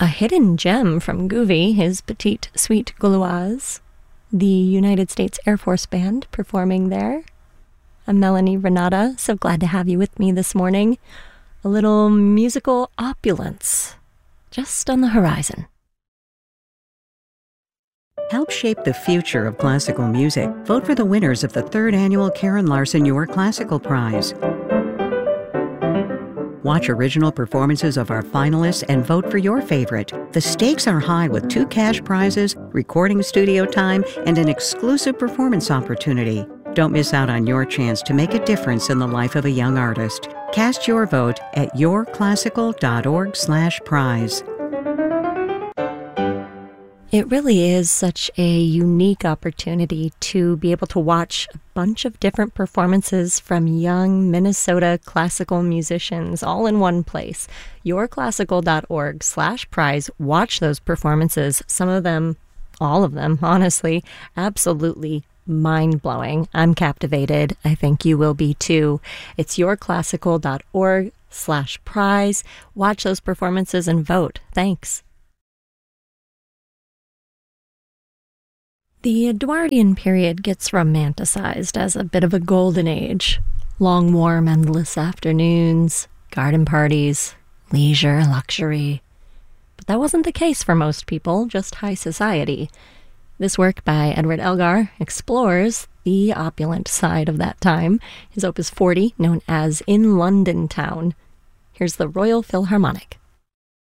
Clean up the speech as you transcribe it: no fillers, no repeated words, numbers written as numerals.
A hidden gem from Gouvy, his Petite Suite Gauloise. The United States Air Force Band performing there. I'm Melanie Renata, so glad to have you with me this morning. A little musical opulence just on the horizon. Help shape the future of classical music. Vote for the winners of the 3rd annual Karen Larson Your Classical Prize. Watch original performances of our finalists and vote for your favorite. The stakes are high with 2 cash prizes, recording studio time, and an exclusive performance opportunity. Don't miss out on your chance to make a difference in the life of a young artist. Cast your vote at yourclassical.org/prize. It really is such a unique opportunity to be able to watch a bunch of different performances from young Minnesota classical musicians all in one place. yourclassical.org/prize. Watch those performances. Some of them, all of them, honestly, absolutely mind-blowing. I'm captivated. I think you will be too. It's yourclassical.org/prize. Watch those performances and vote. Thanks. The Edwardian period gets romanticized as a bit of a golden age. Long, warm, endless afternoons, garden parties, leisure, luxury. But that wasn't the case for most people, just high society. This work by Edward Elgar explores the opulent side of that time. His Opus 40, known as In London Town. Here's the Royal Philharmonic.